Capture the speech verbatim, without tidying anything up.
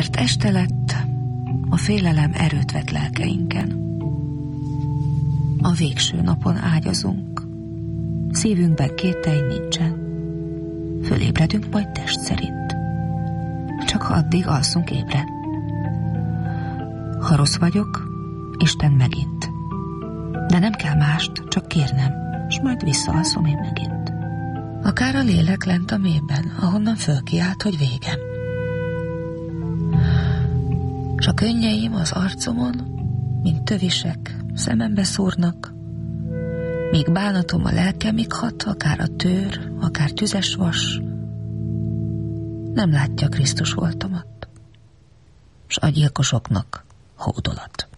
Mert este lett, a félelem erőt vett lelkeinken. A végső napon ágyazunk, szívünkben kételj nincsen. Fölébredünk majd test szerint, csak ha addig alszunk ébre. Ha rossz vagyok, Isten megint, de nem kell mást, csak kérnem, s majd visszaalszom én megint. Akár a lélek lent a mélyben, ahonnan fölkiált, hogy végem. S a könnyeim az arcomon, mint tövisek, szemembe szúrnak, míg bánatom a lelkemig hat, akár a tőr, akár tüzes vas, nem látja Krisztus voltomat, s a gyilkosoknak hódolat.